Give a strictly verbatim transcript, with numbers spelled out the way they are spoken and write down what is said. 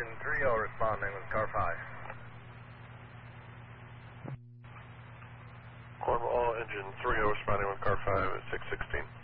engine three oh responding with car five. Cornwall, engine three oh responding with car five at six sixteen.